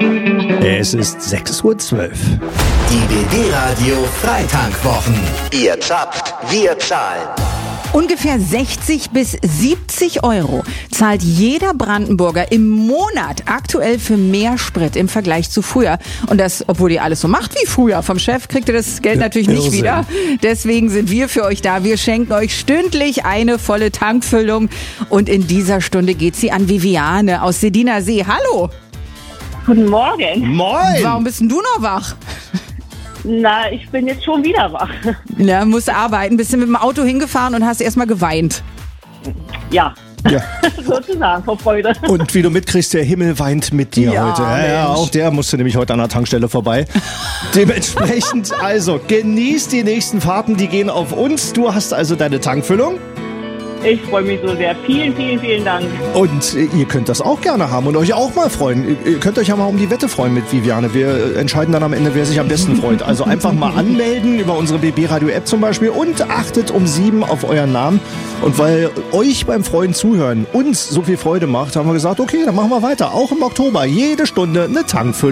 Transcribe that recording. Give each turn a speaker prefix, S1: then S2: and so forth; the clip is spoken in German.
S1: Es ist 6:12 Uhr.
S2: Die BB-Radio Freitankwwochen. Ihr zapft, wir zahlen.
S3: Ungefähr 60 bis 70 Euro zahlt jeder Brandenburger im Monat aktuell für mehr Sprit im Vergleich zu früher. Und das, obwohl ihr alles so macht wie früher. Vom Chef kriegt ihr das Geld natürlich nicht
S1: Irrsinn.
S3: wieder. Deswegen sind wir für euch da. Wir schenken euch stündlich eine volle Tankfüllung. Und in dieser Stunde geht sie an Viviane aus Sediner See. Hallo!
S4: Guten Morgen.
S1: Moin!
S3: Warum bist denn du noch wach?
S4: Na, ich bin jetzt schon wieder wach.
S3: Ja, musst arbeiten. Bist du mit dem Auto hingefahren und hast erstmal geweint.
S4: Ja,
S1: Ja.
S4: sozusagen, vor Freude.
S1: Und wie du mitkriegst, der Himmel weint mit dir
S3: Ja,
S1: heute. Ja,
S3: Mensch.
S1: auch der musste nämlich heute an der Tankstelle vorbei. Dementsprechend, also, genießt die nächsten Fahrten, die gehen auf uns. Du hast also deine Tankfüllung.
S4: Ich freue mich so sehr. Vielen, vielen, vielen Dank.
S1: Und ihr könnt das auch gerne haben und euch auch mal freuen. Ihr könnt euch ja mal um die Wette freuen mit Viviane. Wir entscheiden dann am Ende, wer sich am besten freut. Also einfach mal anmelden über unsere BB-Radio-App zum Beispiel und achtet um 7 auf euren Namen. Und weil euch beim Freuen zuhören uns so viel Freude macht, haben wir gesagt, okay, dann machen wir weiter. Auch im Oktober jede Stunde eine Tankfüllung.